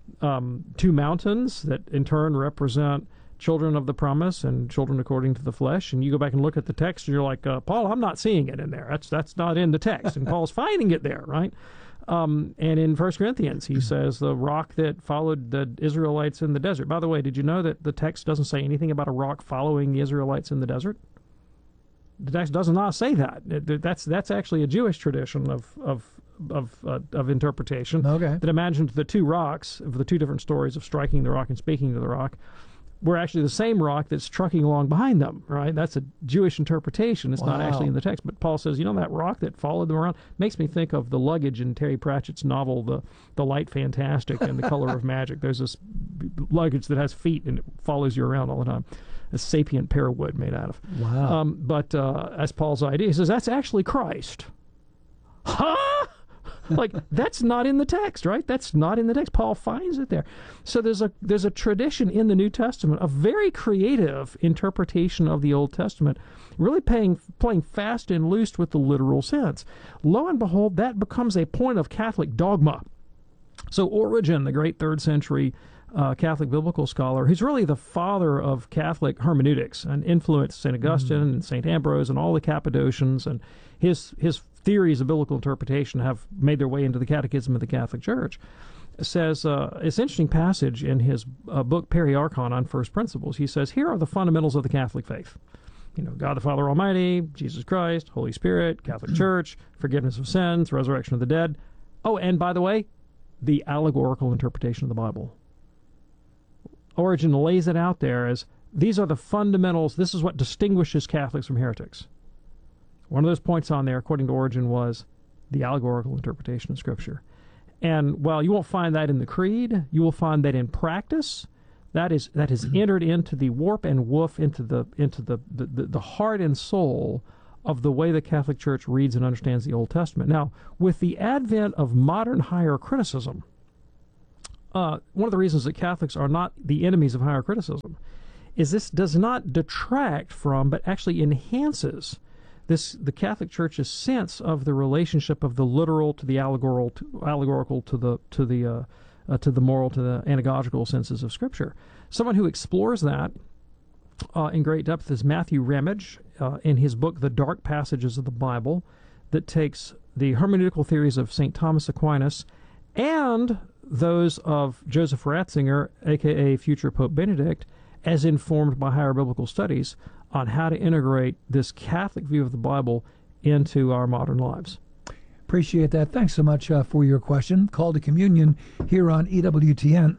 um, two mountains that in turn represent children of the promise and children according to the flesh. And you go back and look at the text and you're like, uh, Paul, I'm not seeing it in there. That's that's not in the text. And Paul's finding it there, right? Um, and in First Corinthians, he says the rock that followed the Israelites in the desert. By the way, did you know that the text doesn't say anything about a rock following the Israelites in the desert? The text does not say that. It, that's that's actually a Jewish tradition of of of uh, of interpretation. Okay. That imagined the two rocks of the two different stories of striking the rock and speaking to the rock were actually the same rock that's trucking along behind them, right? That's a Jewish interpretation. It's Wow. not actually in the text. But Paul says, you know, that rock that followed them around makes me think of the luggage in Terry Pratchett's novel, The the Light Fantastic and the Color of Magic. There's this luggage that has feet and it follows you around all the time. A sapient pear wood made out of. Wow. Um, but uh, that's Paul's idea. He says, that's actually Christ. Huh? Like, that's not in the text, right? That's not in the text. Paul finds it there. So there's a there's a tradition in the New Testament, a very creative interpretation of the Old Testament, really paying, playing fast and loose with the literal sense. Lo and behold, that becomes a point of Catholic dogma. So Origen, the great third century uh, Catholic biblical scholar, he's really the father of Catholic hermeneutics and influenced Saint Augustine mm. and Saint Ambrose and all the Cappadocians, and his his theories of biblical interpretation have made their way into the Catechism of the Catholic Church. It says, uh, it's an interesting passage in his uh, book Periarchon on First Principles. He says, here are the fundamentals of the Catholic faith. You know, God the Father Almighty, Jesus Christ, Holy Spirit, Catholic Church, forgiveness of sins, resurrection of the dead. Oh, and by the way, the allegorical interpretation of the Bible. Origen lays it out there as, these are the fundamentals, this is what distinguishes Catholics from heretics. One of those points on there, according to Origen, was the allegorical interpretation of Scripture. And while you won't find that in the Creed, you will find that in practice, that is that has entered into the warp and woof, into the into the, the, the, the heart and soul of the way the Catholic Church reads and understands the Old Testament. Now, with the advent of modern higher criticism, uh, one of the reasons that Catholics are not the enemies of higher criticism is this does not detract from, but actually enhances this the Catholic Church's sense of the relationship of the literal to the allegorical, to, allegorical to the to the uh, uh, to the moral to the anagogical senses of Scripture. Someone who explores that uh, in great depth is Matthew Ramage uh, in his book The Dark Passages of the Bible, that takes the hermeneutical theories of Saint Thomas Aquinas and those of Joseph Ratzinger, aka future Pope Benedict, as informed by higher biblical studies on how to integrate this Catholic view of the Bible into our modern lives. Appreciate that. Thanks so much uh, for your question. Call to Communion here on E W T N.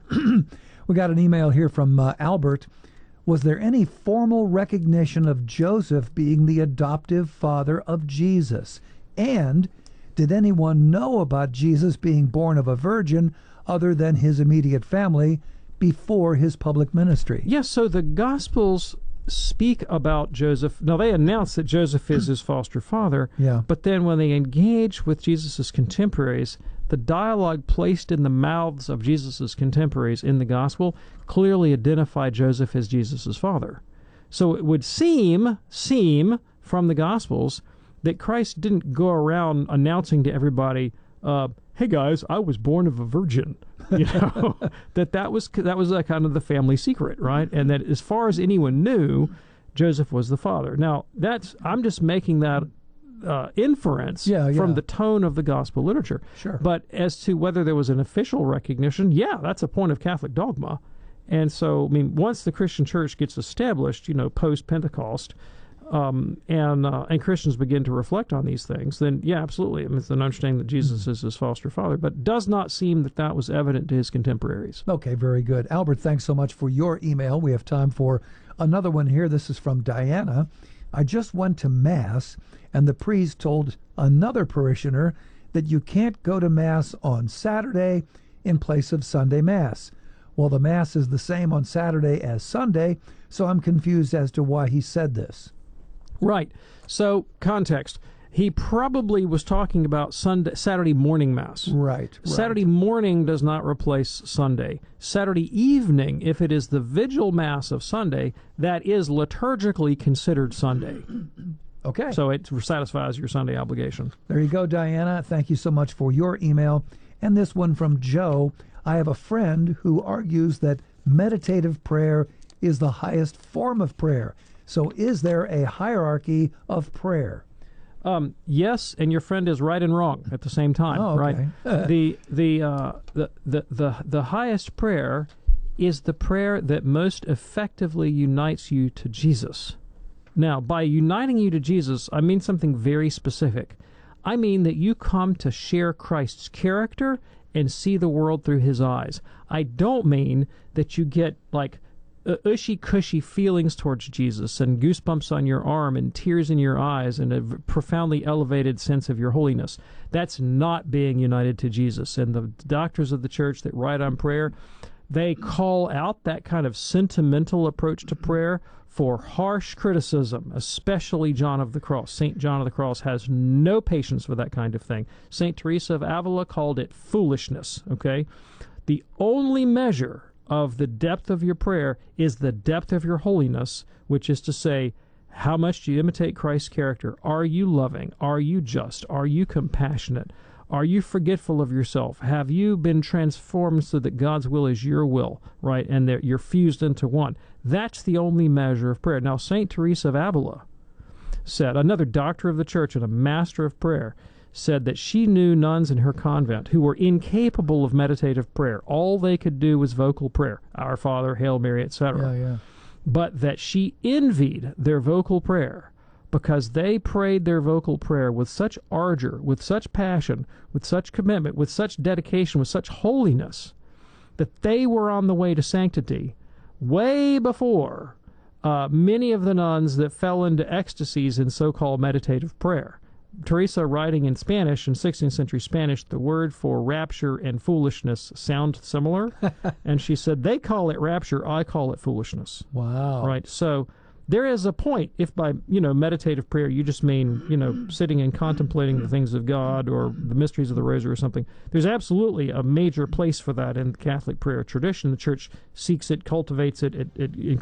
We got an email here from uh, Albert. Was there any formal recognition of Joseph being the adoptive father of Jesus? And did anyone know about Jesus being born of a virgin other than his immediate family before his public ministry? Yes, so the Gospels speak about Joseph. Now, they announce that Joseph is his foster father, yeah. But then when they engage with Jesus' contemporaries, the dialogue placed in the mouths of Jesus' contemporaries in the Gospel clearly identify Joseph as Jesus' father. So it would seem, seem from the Gospels that Christ didn't go around announcing to everybody, uh, hey guys, I was born of a virgin. You know, that that was that was a kind of the family secret, right? And that as far as anyone knew, Joseph was the father. Now, that's I'm just making that uh, inference yeah, yeah. from the tone of the gospel literature. Sure. But as to whether there was an official recognition, yeah, that's a point of Catholic dogma. And so, I mean, once the Christian church gets established, you know, post-Pentecost, Um, and uh, and Christians begin to reflect on these things, then yeah, absolutely, I mean, it's an understanding that Jesus is his foster father, but does not seem that that was evident to his contemporaries. Okay, very good. Albert, thanks so much for your email. We have time for another one here. This is from Diana. I just went to Mass, and the priest told another parishioner that you can't go to Mass on Saturday in place of Sunday Mass. Well, the Mass is the same on Saturday as Sunday, so I'm confused as to why he said this. Right. So, context. He probably was talking about Sunday, Saturday morning Mass. Right, right. Saturday morning does not replace Sunday. Saturday evening, if it is the vigil Mass of Sunday, that is liturgically considered Sunday. Okay. So it satisfies your Sunday obligation. There you go, Diana. Thank you so much for your email. And this one from Joe. I have a friend who argues that meditative prayer is the highest form of prayer. So is there a hierarchy of prayer? Um, yes, and your friend is right and wrong at the same time. Oh, okay. Right. the the, uh, the the the the highest prayer is the prayer that most effectively unites you to Jesus. Now, by uniting you to Jesus, I mean something very specific. I mean that you come to share Christ's character and see the world through his eyes. I don't mean that you get like Uh, ushy-cushy feelings towards Jesus and goosebumps on your arm and tears in your eyes and a profoundly elevated sense of your holiness. That's not being united to Jesus. And the doctors of the church that write on prayer, they call out that kind of sentimental approach to prayer for harsh criticism, especially John of the Cross. Saint John of the Cross has no patience for that kind of thing. Saint Teresa of Avila called it foolishness, okay? The only measure of the depth of your prayer is the depth of your holiness, which is to say, how much do you imitate Christ's character? Are you loving? Are you just? Are you compassionate? Are you forgetful of yourself? Have you been transformed so that God's will is your will, right? And that you're fused into one. That's the only measure of prayer. Now, Saint Teresa of Avila said, another doctor of the church and a master of prayer, said that she knew nuns in her convent who were incapable of meditative prayer. All they could do was vocal prayer, Our Father, Hail Mary, et cetera. Yeah, yeah. But that she envied their vocal prayer because they prayed their vocal prayer with such ardor, with such passion, with such commitment, with such dedication, with such holiness, that they were on the way to sanctity way before uh, many of the nuns that fell into ecstasies in so-called meditative prayer. Teresa, writing in Spanish, in sixteenth century Spanish, the word for rapture and foolishness sound similar. And she said, they call it rapture, I call it foolishness. Wow. Right. So there is a point, if by, you know, meditative prayer you just mean, you know, sitting and contemplating the things of God or the mysteries of the rosary or something, there's absolutely a major place for that in the Catholic prayer tradition. The Church seeks it, cultivates it, it, it